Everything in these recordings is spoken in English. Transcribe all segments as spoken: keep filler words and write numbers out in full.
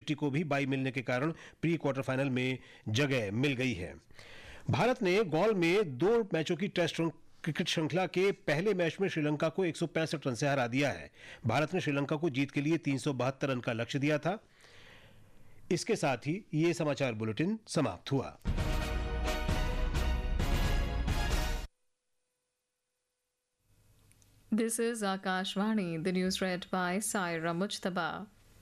City को भी by Milne के कारण प्री क्वार्टर फाइनल में जगह मिल गई है। भारत ने गॉल में दो मैचों की टेस्ट क्रिकेट श्रृंखला के पहले मैच में श्रीलंका को एक सौ पैंसठ रन से हरा दिया है। भारत ने श्रीलंका को जीत के लिए तीन सौ बहत्तर रन का लक्ष्य दिया था। इसके साथ ही ये समाचार बुलेटिन समाप्त हुआ। This is Akashvani, the news read by Saira Mujtaba.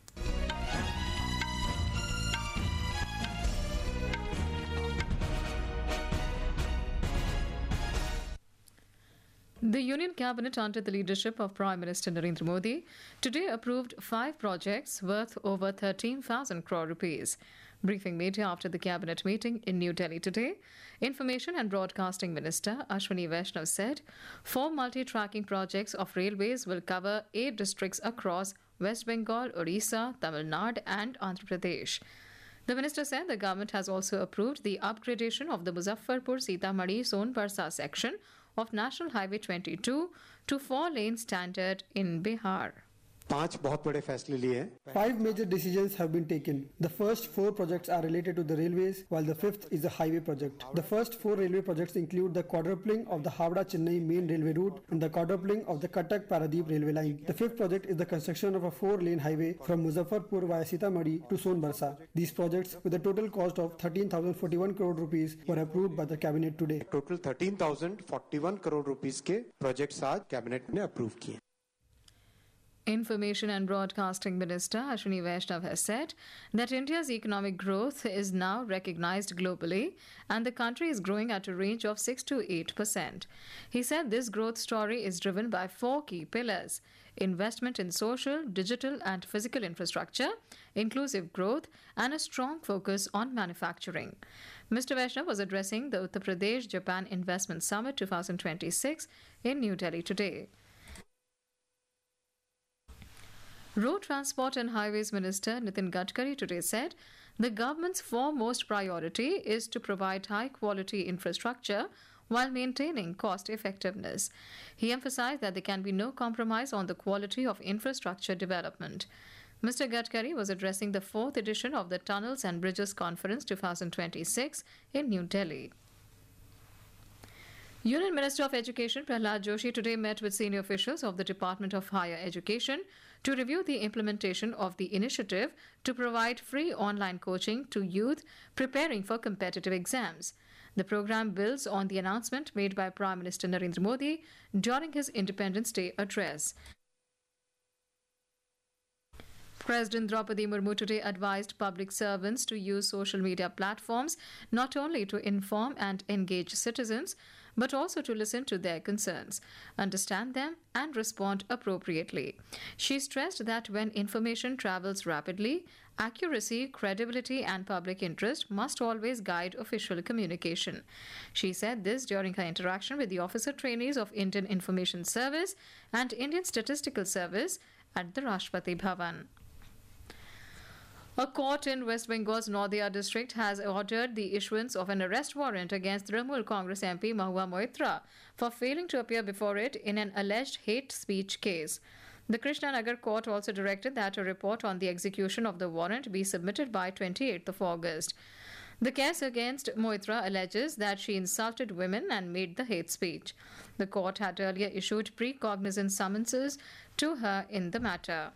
The Union Cabinet, under the leadership of Prime Minister Narendra Modi, today approved five projects worth over thirteen thousand crore rupees. Briefing media after the Cabinet meeting in New Delhi today, Information and Broadcasting Minister Ashwini Vaishnav said four multi-tracking projects of railways will cover eight districts across West Bengal, Odisha, Tamil Nadu and Andhra Pradesh. The minister said the government has also approved the upgradation of the Muzaffarpur-Sitamarhi Sonparsa section of National Highway twenty-two to four-lane standard in Bihar. पांच बहुत बड़े फैसले लिए हैं। Five major decisions have been taken. The first four projects are related to the railways, while the fifth is a highway project. The first four railway projects include the quadrupling of the Howrah-Chennai main railway route and the quadrupling of the Cuttack-Paradeep railway line. The fifth project is the construction of a four-lane highway from Muzaffarpur via Sitamarhi to Sonbarsa. These projects, with a total cost of thirteen thousand forty-one crore rupees, were approved by the cabinet today. Total thirteen thousand forty-one crore rupees के projects आज cabinet ने approve किए। Information and Broadcasting Minister Ashwini Vaishnav has said that India's economic growth is now recognized globally and the country is growing at a range of six to eight percent. He said this growth story is driven by four key pillars: investment in social, digital and physical infrastructure, inclusive growth and a strong focus on manufacturing. Mister Vaishnav was addressing the Uttar Pradesh Japan Investment Summit twenty twenty-six in New Delhi today. Road Transport and Highways Minister Nitin Gadkari today said the government's foremost priority is to provide high-quality infrastructure while maintaining cost effectiveness. He emphasized that there can be no compromise on the quality of infrastructure development. Mister Gadkari was addressing the fourth edition of the Tunnels and Bridges Conference twenty twenty-six in New Delhi. Union Minister of Education Prahlad Joshi today met with senior officials of the Department of Higher Education to review the implementation of the initiative to provide free online coaching to youth preparing for competitive exams. The program builds on the announcement made by Prime Minister Narendra Modi during his Independence Day address. President Draupadi Murmu today advised public servants to use social media platforms not only to inform and engage citizens, but also to listen to their concerns, understand them, and respond appropriately. She stressed that when information travels rapidly, accuracy, credibility, and public interest must always guide official communication. She said this during her interaction with the officer trainees of Indian Information Service and Indian Statistical Service at the Rashtrapati Bhavan. A court in West Bengal's Nadia district has ordered the issuance of an arrest warrant against Trinamool Congress M P Mahua Moitra for failing to appear before it in an alleged hate speech case. The Krishnanagar court also directed that a report on the execution of the warrant be submitted by twenty-eighth of August. The case against Moitra alleges that she insulted women and made the hate speech. The court had earlier issued pre-cognizance summonses to her in the matter.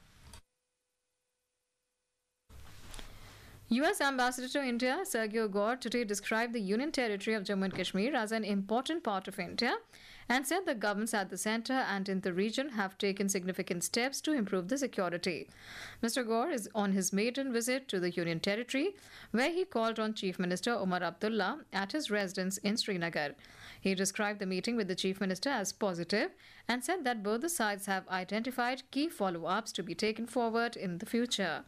U S Ambassador to India Sergio Gore today described the Union Territory of Jammu and Kashmir as an important part of India and said the governments at the centre and in the region have taken significant steps to improve the security. Mister Gore is on his maiden visit to the Union Territory, where he called on Chief Minister Omar Abdullah at his residence in Srinagar. He described the meeting with the Chief Minister as positive and said that both the sides have identified key follow-ups to be taken forward in the future.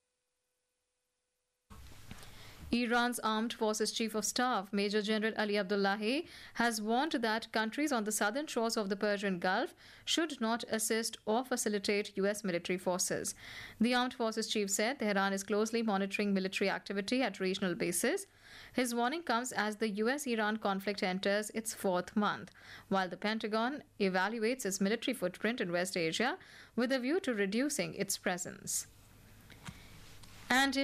Iran's Armed Forces Chief of Staff, Major General Ali Abdullahi, has warned that countries on the southern shores of the Persian Gulf should not assist or facilitate U S military forces. The Armed Forces Chief said Tehran is closely monitoring military activity at regional bases. His warning comes as the U S Iran conflict enters its fourth month, while the Pentagon evaluates its military footprint in West Asia with a view to reducing its presence. And in